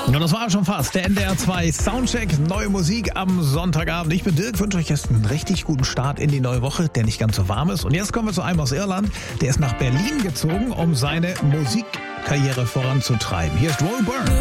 Und das war schon fast der NDR 2 Soundcheck, neue Musik am Sonntagabend. Ich bin Dirk, wünsche euch jetzt einen richtig guten Start in die neue Woche, der nicht ganz so warm ist. Und jetzt kommen wir zu einem aus Irland, der ist nach Berlin gezogen, um seine Musikkarriere voranzutreiben. Hier ist Roy Byrne.